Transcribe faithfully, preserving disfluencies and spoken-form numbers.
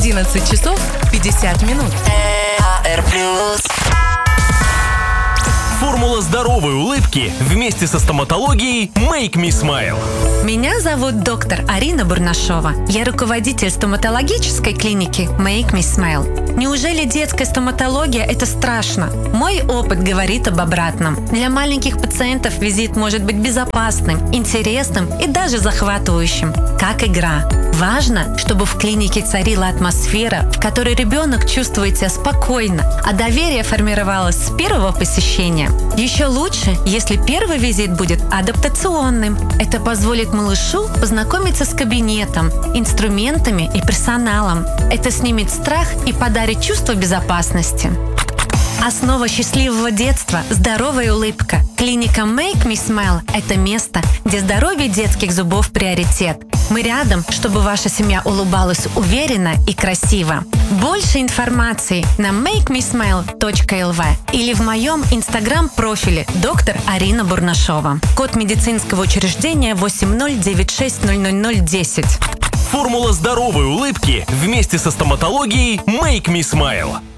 одиннадцать часов пятьдесят минут. Формула здоровой улыбки вместе со стоматологией Make Me Smile. Меня зовут доктор Арина Бурнашова. Я руководитель стоматологической клиники Make Me Smile. Неужели детская стоматология – это страшно? Мой опыт говорит об обратном. Для маленьких пациентов визит может быть безопасным, интересным и даже захватывающим, как игра. Важно, чтобы в клинике царила атмосфера, в которой ребенок чувствует себя спокойно, а доверие формировалось с первого посещения. Еще лучше, если первый визит будет адаптационным. Это позволит малышу познакомиться с кабинетом, инструментами и персоналом. Это снимет страх и подарит чувство безопасности. Основа счастливого детства – здоровая улыбка. Клиника Make Me Smile – это место, где здоровье детских зубов – приоритет. Мы рядом, чтобы ваша семья улыбалась уверенно и красиво. Больше информации на make me smile точка эл ви или в моем инстаграм-профиле доктор Арина Бурнашова. Код медицинского учреждения восемь ноль девять шесть ноль ноль ноль десять. Формула здоровой улыбки вместе со стоматологией Make Me Smile.